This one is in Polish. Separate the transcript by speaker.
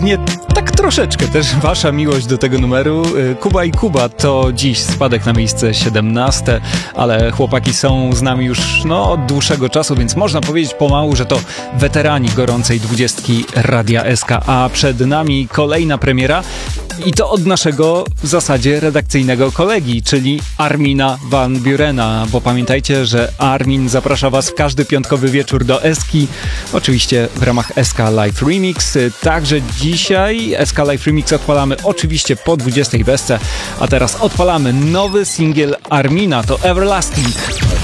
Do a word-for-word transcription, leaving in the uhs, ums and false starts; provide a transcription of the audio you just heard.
Speaker 1: Nie, tak troszeczkę też wasza miłość do tego numeru. Kuba i Kuba to dziś spadek na miejsce siedemnaste, ale chłopaki są z nami już no, od dłuższego czasu, więc można powiedzieć pomału, że to weterani gorącej dwudziestki Radia S K, a przed nami kolejna premiera i to od naszego w zasadzie redakcyjnego kolegi, czyli Armina Van Burena, bo pamiętajcie, że Armin zaprasza was w każdy piątkowy wieczór do Eski, oczywiście w ramach S K Live Remix. Także dzisiaj S K Live Remix odpalamy oczywiście po dwudziestej w Esce, a teraz odpalamy nowy singiel Armina, to Everlasting.